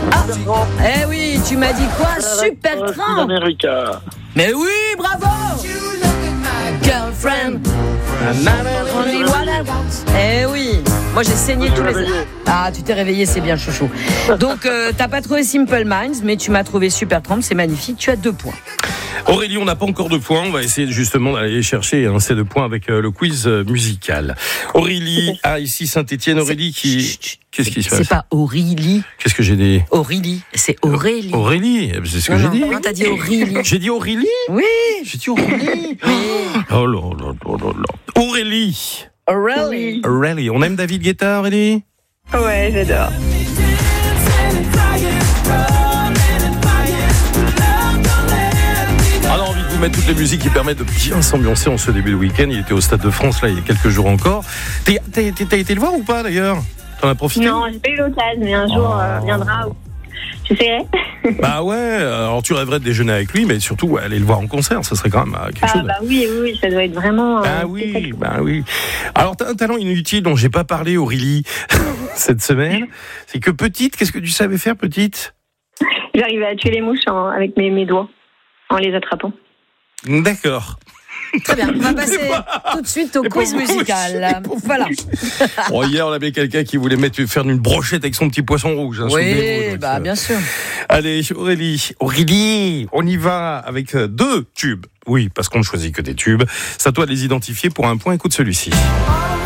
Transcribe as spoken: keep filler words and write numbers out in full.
Ah, eh oui, tu m'as dit quoi? Super train. Mais oui, bravo. Girlfriend. Only what I want. Eh oui, moi j'ai saigné tous les... Ah, tu t'es réveillé, c'est bien chouchou. Donc euh, t'as pas trouvé Simple Minds, mais tu m'as trouvé Supertramp, c'est magnifique, tu as deux points. Aurélie, on n'a pas encore de points, on va essayer justement d'aller chercher hein, ces deux points avec euh, le quiz euh, musical. Aurélie, ah ici Saint-Étienne, Aurélie qui... Chut, chut. Qu'est-ce qui se passe? C'est pas Aurélie. Qu'est-ce que j'ai dit? Aurélie, c'est Aurélie. Aurélie, c'est ce que non, j'ai non, dit. Non, t'as dit Aurélie. J'ai dit Aurélie? Oui. J'ai dit Aurélie. Oui. Oh là là là là là. Aurélie. Aurélie. Aurélie. On aime David Guetta, Aurélie? Ouais, j'adore. Alors, envie de vous mettre toutes les musiques qui permettent de bien s'ambiancer en ce début de week-end. Il était au Stade de France, là, il y a quelques jours encore. T'as, t'as, t'as été le voir ou pas, d'ailleurs? T'en as profité? Non, j'ai pas eu l'occasion, mais un jour oh. euh, viendra où j'essaierai. Bah ouais, alors tu rêverais de déjeuner avec lui, mais surtout ouais, aller le voir en concert, ça serait quand même quelque ah, chose. Bah oui, oui, oui, ça doit être vraiment... Euh, bah oui, bah oui. Alors t'as un talent inutile dont j'ai pas parlé, Aurélie, cette semaine. C'est que petite, qu'est-ce que tu savais faire, petite? J'arrivais à tuer les mouches en, avec mes, mes doigts, en les attrapant. D'accord. Très bien, on va passer tout de suite au quiz musical. Voilà. Bon, hier, on avait quelqu'un qui voulait mettre, faire une brochette avec son petit poisson rouge. Hein, oui, bah, euh... bien sûr. Allez, Aurélie, Aurélie, on y va avec deux tubes. Oui, parce qu'on ne choisit que des tubes. C'est à toi de les identifier pour un point. Écoute celui-ci.